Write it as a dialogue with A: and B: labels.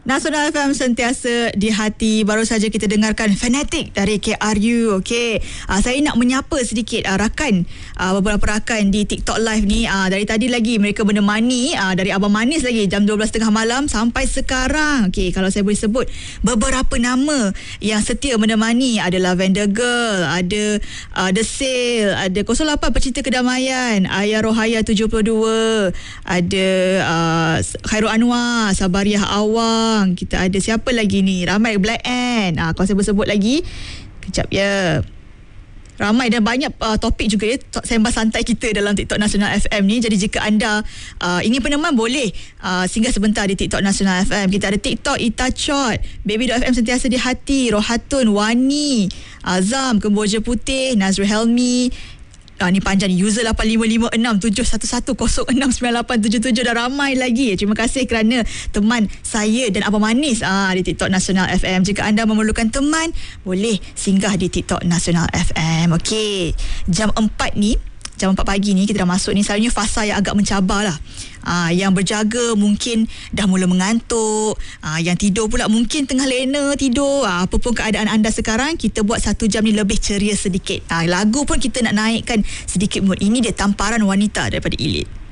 A: Nasional FM sentiasa di hati. Baru saja kita dengarkan Fanatic dari KRU. Okey, saya nak menyapa sedikit rakan, beberapa rakan di TikTok Live ni. Dari tadi lagi mereka menemani dari Abang Manis lagi jam 12.30 malam sampai sekarang. Okey, kalau saya boleh sebut beberapa nama yang setia menemani ada Lavender Girl, ada The Sale, ada 08 Pecinta Kedamaian, Ayah Rohaya 72, ada Khairul Anwar, Sabariah Awang. Kita ada siapa lagi ni? Ramai Black Ant. Kalau saya bersebut lagi, kejap ya. Ramai dan banyak topik juga ya, sembang santai kita dalam TikTok Nasional FM ni. Jadi jika anda ingin peneman, boleh singgah sebentar di TikTok Nasional FM. Kita ada TikTok Ita Chot, Baby.FM sentiasa di hati, Rohatun, Wani, Azam, Kemboja Putih, Nazrul Helmi. Ni panjang ni, user 85567110698777 dan ramai lagi. Terima kasih kerana teman saya dan Abang Manis di TikTok Nasional FM. Jika anda memerlukan teman, boleh singgah di TikTok Nasional FM. Okey, jam 4 pagi ni kita dah masuk ni. Selalunya fasa yang agak mencabar lah. Yang berjaga mungkin dah mula mengantuk, yang tidur pula mungkin tengah lena tidur. Apa pun keadaan anda sekarang, kita buat 1 jam ni lebih ceria sedikit. Lagu pun kita nak naikkan sedikit mood. Ini dia Tamparan Wanita daripada Elite.